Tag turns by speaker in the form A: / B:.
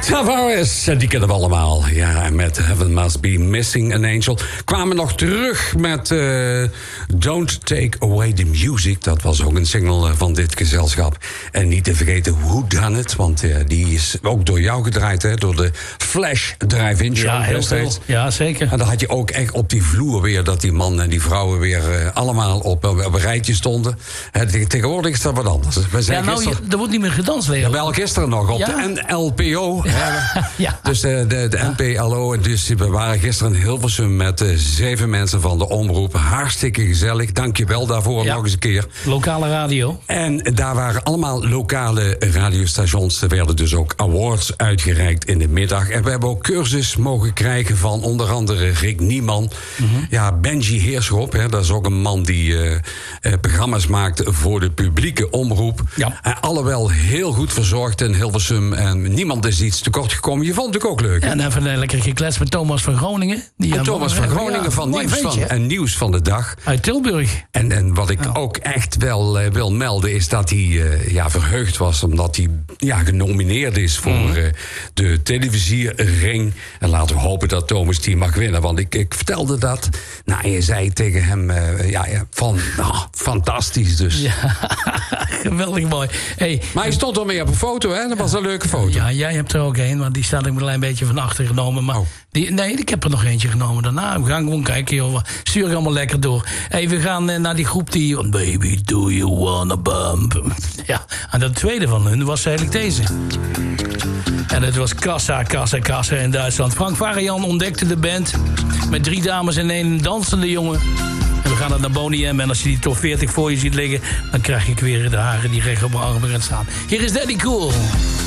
A: Tavares, die kennen we allemaal. Ja, en met Heaven Must Be Missing an Angel kwamen nog terug met Don't Take Away the Music. Dat was ook een single van dit gezelschap. En niet te vergeten Who Done It, want die is ook door jou gedraaid, hè, door de Flash Drive-In Show.
B: Ja, heel veel. Ja, zeker.
A: En dan had je ook echt op die vloer weer dat die mannen en die vrouwen weer allemaal op een rijtje stonden. Tegenwoordig is dat wat anders. We zijn
B: er wordt niet meer gedanst, Leo.
A: Wel gisteren nog op de NLPO. Ja. Dus de NPLO. Dus we waren gisteren in Hilversum met 7 mensen van de omroep. Hartstikke gezellig. Dank je wel daarvoor nog eens een keer.
B: Lokale radio.
A: En daar waren allemaal lokale radiostations. Er werden dus ook awards uitgereikt in de middag. En we hebben ook cursus mogen krijgen van onder andere Rick Nieman. Mm-hmm. Ja, Benji Heerschop. Dat is ook een man die programma's maakt voor de publieke omroep. Ja. Alhoewel heel goed verzorgd in Hilversum. En niemand is iets tekort gekomen. Je vond het ook leuk.
B: Ja, en even lekker gekletst met Thomas van Groningen.
A: Thomas van Groningen van Nieuws van de Dag.
B: Uit Tilburg.
A: En wat ik ook echt wel wil melden is dat hij verheugd was. Omdat hij genomineerd is voor de televisiering. En laten we hopen dat Thomas die mag winnen. Want ik vertelde dat. Nou, je zei tegen hem fantastisch dus. Ja,
B: geweldig mooi. Hey,
A: maar hij stond al mee op een foto, hè? Dat was een leuke foto.
B: Ja, jij hebt er ook een, want die staat ik een klein beetje van achter genomen. Maar ik heb er nog eentje genomen daarna. We gaan gewoon kijken, joh. Stuur ik allemaal lekker door. Hey, we gaan naar die groep die... Baby, do you wanna bump? Ja, en de tweede van hun was eigenlijk deze. En het was Kassa in Duitsland. Frank Varian ontdekte de band met 3 dames en 1 dansende jongen. En we gaan naar Boney M. En als je die top 40 voor je ziet liggen, dan krijg ik weer de haren die recht op mijn armen gaan staan. Hier is Daddy Cool.